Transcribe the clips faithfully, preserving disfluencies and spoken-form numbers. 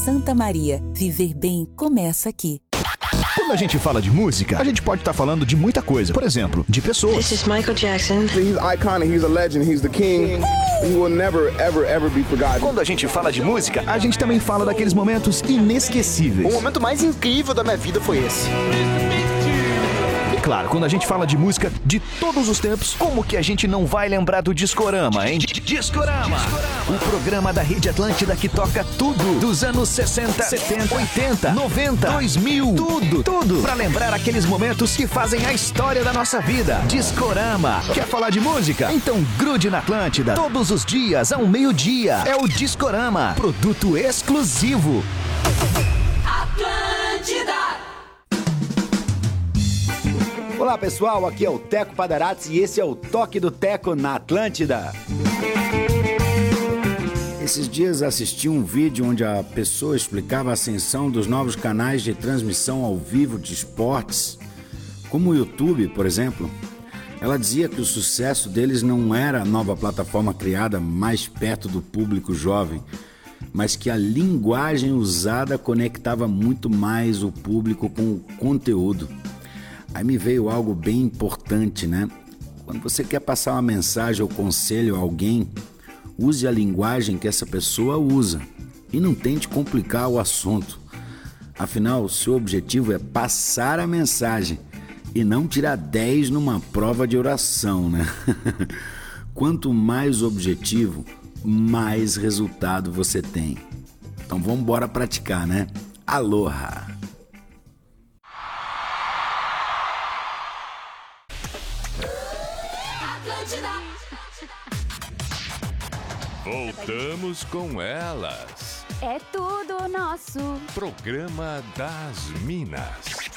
Santa Maria. Viver bem começa aqui. Quando a gente fala de música, a gente pode estar falando de muita coisa. Por exemplo, de pessoas. This is Michael Jackson. He's iconic, he's a legend, he's the king. He will never, ever, ever be forgotten. Quando a gente fala de música, a gente também fala daqueles momentos inesquecíveis. O momento mais incrível da minha vida foi esse. E claro, quando a gente fala de música de todos os tempos, como que a gente não vai lembrar do Discorama, hein? Discorama! O programa da Rede Atlântida que toca tudo dos anos sessenta, setenta, oitenta, noventa, dois mil, tudo, tudo, pra lembrar aqueles momentos que fazem a história da nossa vida. Discorama. Quer falar de música? Então grude na Atlântida, todos os dias ao meio-dia. É o Discorama, produto exclusivo. Atlântida. Olá pessoal, aqui é o Teco Padarats e esse é o Toque do Teco na Atlântida. Esses dias assisti um vídeo onde a pessoa explicava a ascensão dos novos canais de transmissão ao vivo de esportes, como o YouTube, por exemplo. Ela dizia que o sucesso deles não era a nova plataforma criada mais perto do público jovem, mas que a linguagem usada conectava muito mais o público com o conteúdo. Aí me veio algo bem importante, né? Quando você quer passar uma mensagem ou conselho a alguém, use a linguagem que essa pessoa usa e não tente complicar o assunto. Afinal, o seu objetivo é passar a mensagem e não tirar dez numa prova de oração, né? Quanto mais objetivo, mais resultado você tem. Então vamos embora praticar, né? Aloha! Voltamos com elas. É tudo nosso. Programa das Minas.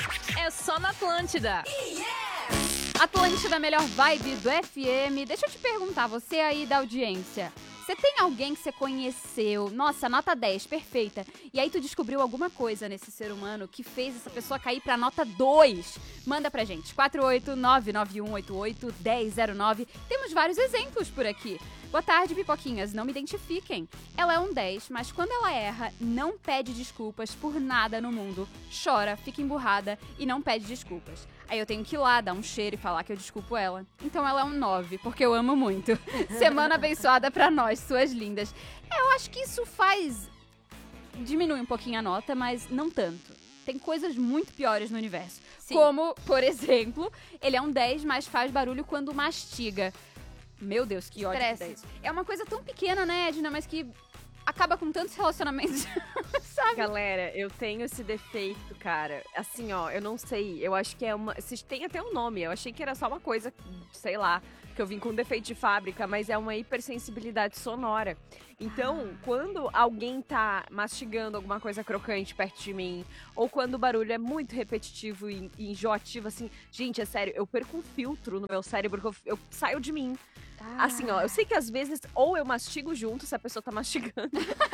É só na Atlântida. Yeah! Atlântida, melhor vibe do F M. Deixa eu te perguntar, você aí da audiência, você tem alguém que você conheceu, nossa, nota dez, perfeita, e aí tu descobriu alguma coisa nesse ser humano que fez essa pessoa cair pra nota dois? Manda pra gente, quatro oito nove nove um oito oito um zero zero nove. Temos vários exemplos por aqui. Boa tarde, pipoquinhas, não me identifiquem. Ela é um dez, mas quando ela erra, não pede desculpas por nada no mundo. Chora, fica emburrada e não pede desculpas. Aí eu tenho que ir lá, dar um cheiro e falar que eu desculpo ela. Então ela é um nove, porque eu amo muito. Semana abençoada pra nós, suas lindas. É, eu acho que isso faz... diminui um pouquinho a nota, mas não tanto. Tem coisas muito piores no universo. Sim. Como, por exemplo, ele é um dez, mas faz barulho quando mastiga. Meu Deus, que ódio. É uma coisa tão pequena, né, Edna, mas que acaba com tantos relacionamentos, sabe? Galera, eu tenho esse defeito, cara. Assim, ó, eu não sei, eu acho que é uma... tem até um nome, eu achei que era só uma coisa, sei lá, que eu vim com defeito de fábrica, mas é uma hipersensibilidade sonora. Então, ah. quando alguém tá mastigando alguma coisa crocante perto de mim, ou quando o barulho é muito repetitivo e enjoativo, assim, gente, é sério, eu perco um filtro no meu cérebro, eu, eu saio de mim. Ah. Assim, ó, eu sei que às vezes ou eu mastigo junto, se a pessoa tá mastigando,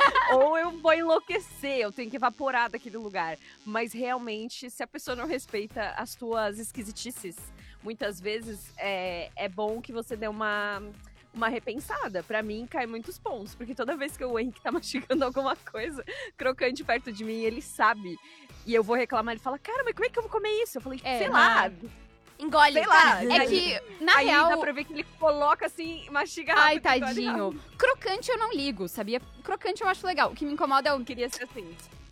ou eu vou enlouquecer, eu tenho que evaporar daquele lugar. Mas realmente, se a pessoa não respeita as tuas esquisitices, muitas vezes é, é bom que você dê uma, uma repensada. Pra mim, cai muitos pontos, porque toda vez que o Henrique tá mastigando alguma coisa crocante perto de mim, ele sabe. E eu vou reclamar, ele fala, cara, mas como é que eu vou comer isso? Eu falei, é, sei lá... Engole, sei lá. É que, na aí real... dá pra ver que ele coloca assim, mastiga rápido. Ai, tadinho. Crocante eu não ligo, sabia? Crocante eu acho legal. O que me incomoda é o... Queria ser assim.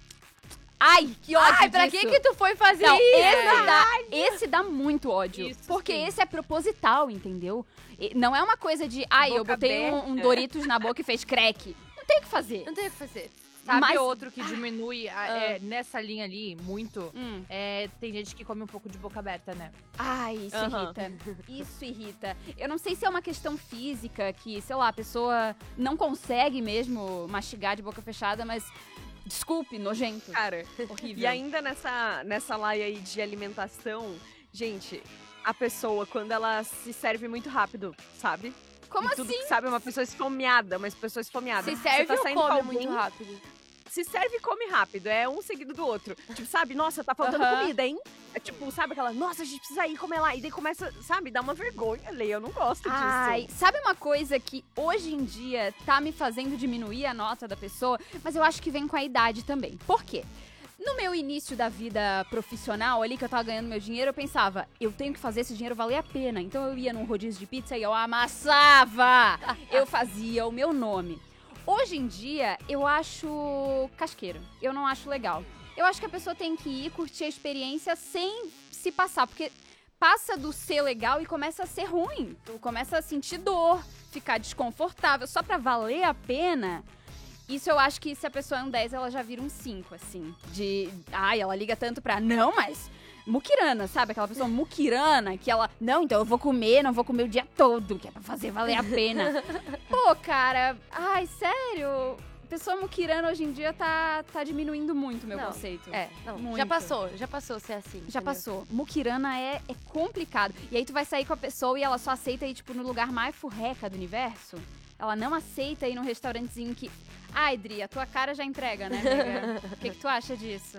Ai, que ódio Ai, pra disso. que que tu foi fazer não, isso? Esse dá, esse dá muito ódio. Isso, porque sim. esse é proposital, entendeu? E não é uma coisa de, ai, boca eu botei um, um Doritos na boca e fez crack. Não tem o que fazer. Não tem o que fazer. Sabe Mas... outro que diminui a, é, nessa linha ali muito? Hum. É, tem gente que come um pouco de boca aberta, né? Ai, isso Uhum. irrita. Isso irrita. Eu não sei se é uma questão física, que, sei lá, a pessoa não consegue mesmo mastigar de boca fechada, mas... Desculpe, nojento. Cara, horrível. E ainda nessa, nessa laia aí de alimentação, gente, a pessoa, quando ela se serve muito rápido, sabe? Como e tudo assim? Que sabe, uma pessoa esfomeada, uma pessoa esfomeada. Se serve tá ou saindo come com alguém, muito rápido? Se serve e come rápido, é um seguido do outro. Tipo, sabe? Nossa, tá faltando Uhum. comida, hein? É tipo, sabe aquela, nossa, a gente precisa ir comer lá. E daí começa, sabe, dá uma vergonha, Lê, eu não gosto disso. Ai, sabe uma coisa que hoje em dia tá me fazendo diminuir a nota da pessoa? Mas eu acho que vem com a idade também. Por quê? No meu início da vida profissional, ali que eu tava ganhando meu dinheiro, eu pensava, eu tenho que fazer esse dinheiro valer a pena. Então eu ia num rodízio de pizza e eu amassava. Eu fazia o meu nome. Hoje em dia, eu acho casqueiro. Eu não acho legal. Eu acho que a pessoa tem que ir curtir a experiência sem se passar, porque passa do ser legal e começa a ser ruim. Tu começa a sentir dor, ficar desconfortável, só pra valer a pena. Isso eu acho que se a pessoa é um dez, ela já vira um cinco, assim. De, ai, ela liga tanto pra, não, mas muquirana, sabe? Aquela pessoa muquirana que ela, não, então eu vou comer, não vou comer o dia todo, que é pra fazer valer a pena. Pô, cara, ai, sério? Pessoa muquirana hoje em dia tá, tá diminuindo muito o meu Não, conceito. É, não, Muito. já passou, já passou ser assim. Já entendeu? passou. Muquirana é, é complicado. E aí tu vai sair com a pessoa e ela só aceita ir, tipo, no lugar mais furreca do universo. Ela não aceita ir num restaurantezinho que... Ai, Dri, a tua cara já entrega, né, amiga? O que, que tu acha disso?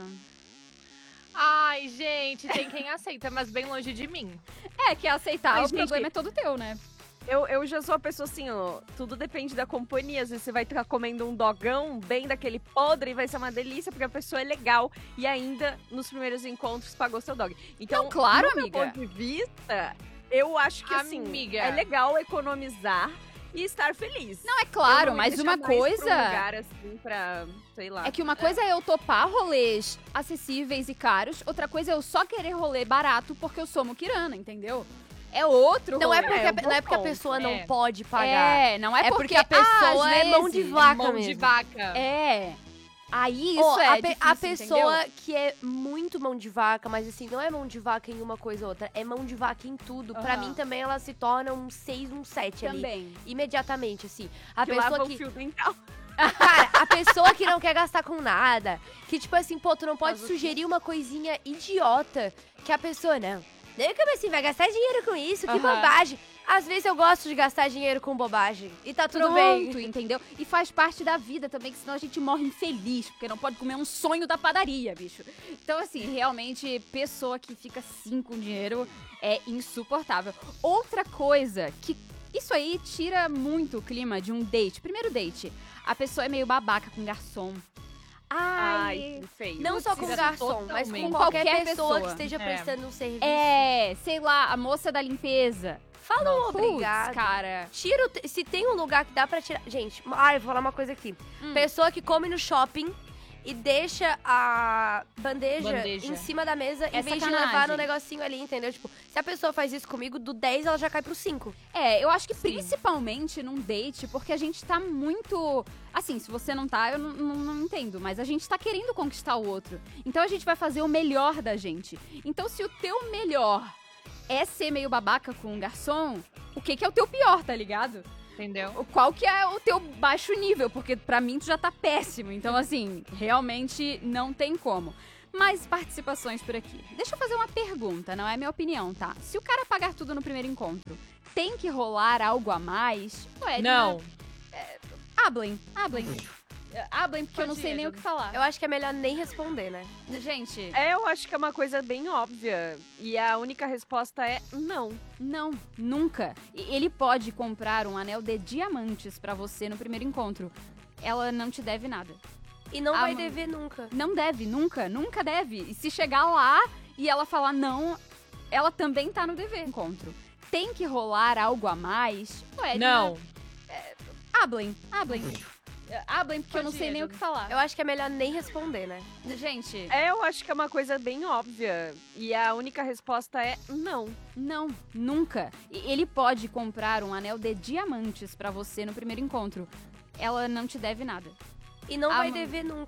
Ai, gente, tem quem aceita, mas bem longe de mim. É, que aceitar, Ai, o gente, problema é todo teu, né? Eu, eu já sou a pessoa assim, ó, tudo depende da companhia. Às vezes você vai estar comendo um dogão bem daquele podre e vai ser uma delícia, porque a pessoa é legal e ainda nos primeiros encontros pagou seu dog. Então, Não, claro, do meu amiga. ponto de vista, eu acho que assim, Amiga. é legal economizar e estar feliz. Não, é claro, Eu não mas iria uma jamais pra um coisa... lugar assim pra, sei lá. É que uma coisa é eu topar rolês acessíveis e caros, outra coisa é eu só querer rolê barato porque eu sou muquirana, entendeu? É outro Não rolê. é porque, É, a, um bom não é porque a ponto. pessoa não É. pode pagar. É, não é, É porque, porque a pessoa ah, é às mão de vezes, vaca Mão mesmo. de vaca. É. Aí isso Ó, é a, pe- difícil, a pessoa entendeu? que é muito mão de vaca, mas assim, não é mão de vaca em uma coisa ou outra, é mão de vaca em tudo. Pra Aham. mim também ela se torna um seis, um sete ali. Também. Imediatamente, assim. A que lava pessoa o que. fio dental. Cara, a pessoa que não quer gastar com nada, que tipo assim, pô, tu não pode Faz o quê? sugerir uma coisinha idiota que a pessoa, não. Nem como assim, vai gastar dinheiro com isso, que Aham. bobagem. Às vezes eu gosto de gastar dinheiro com bobagem. E tá tudo bem. Pronto, entendeu? E faz parte da vida também, que senão a gente morre infeliz, porque não pode comer um sonho da padaria, bicho. Então, assim, realmente, pessoa que fica assim com dinheiro é insuportável. Outra coisa que isso aí tira muito o clima de um date. Primeiro date, a pessoa é meio babaca com garçom. Ai, Ai, que feio. Não só com Precisa garçom, mas totalmente. com Com qualquer, qualquer pessoa, pessoa. que esteja É. prestando um serviço. é, sei lá, a moça da limpeza. Fala um Putz, obrigado. cara. Tira o te- se tem um lugar que dá pra tirar... Gente, ah, eu vou falar uma coisa aqui. Hum. Pessoa que come no shopping e deixa a bandeja, Bandeja. em cima da mesa É em vez de sacanagem. levar no negocinho ali, entendeu? Tipo, se a pessoa faz isso comigo, do dez ela já cai pro cinco. É, eu acho que principalmente num date, porque a gente tá muito... Assim, se você não tá, eu não, não- não entendo, mas a gente tá querendo conquistar o outro. Então a gente vai fazer o melhor da gente. Então se o teu melhor é ser meio babaca com um garçom, o que que é o teu pior, tá ligado? Entendeu? O- Qual que é o teu baixo nível? Porque pra mim tu já tá péssimo. Então, assim, realmente não tem como. Mais participações por aqui. Deixa eu fazer uma pergunta, não é minha opinião, tá? Se o cara pagar tudo no primeiro encontro, tem que rolar algo a mais? Ué, Não. Hablem, hablem. Hablem, porque eu não Pode sei ir, nem o que falar. Eu acho que é melhor nem responder, né? Gente, É, eu acho que é uma coisa bem óbvia. E a única resposta é não. não, nunca. E ele pode comprar um anel de diamantes pra você no primeiro encontro. Ela não te deve nada. E não Ah, vai mano. dever nunca. Não deve, nunca, nunca deve. E se chegar lá e ela falar não, ela também tá no dever. Encontro. Tem que rolar algo a mais? Ué, Não. Hablem, hablem. Hablem, porque eu não Pode sei ir, nem o Júlia. que falar. Eu acho que é melhor nem responder, né? Gente, É, eu acho que é uma coisa bem óbvia. E a única resposta é não. não, nunca. E ele pode comprar um anel de diamantes pra você no primeiro encontro. Ela não te deve nada. E não Ah, vai mano. dever nunca.